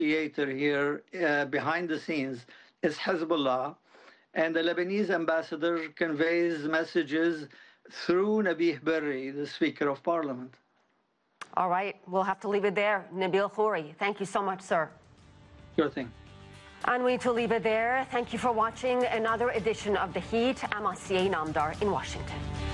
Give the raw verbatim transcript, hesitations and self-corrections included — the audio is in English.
negotiator here uh, behind the scenes is Hezbollah, and the Lebanese ambassador conveys messages through Nabih Berri, the Speaker of Parliament. All right, we'll have to leave it there. Nabil Khouri, thank you so much, sir. Sure thing. And we need to leave it there. Thank you for watching another edition of The Heat. I'm Asiye Namdar in Washington.